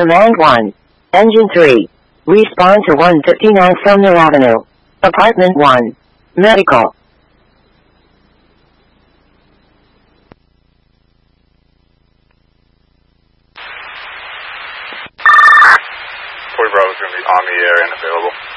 Command 1. Engine 3. Respawn to 159 Sumner Avenue. Apartment 1. Medical. 40 Bravo is going to be on the air and available.